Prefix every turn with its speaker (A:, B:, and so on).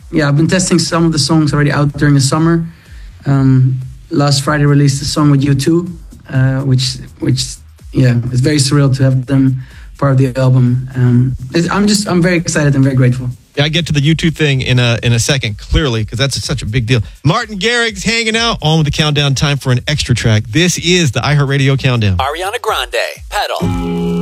A: I've been testing some of the songs already out during the summer. Last Friday released a song with U2, which it's very surreal to have them part of the album. I'm very excited and very grateful.
B: Yeah, I get to the U2 thing in a second, clearly, because that's such a big deal. Martin Garrix hanging out on with the countdown. Time for an extra track. This is the iHeartRadio Countdown.
C: Ariana Grande, Pedal.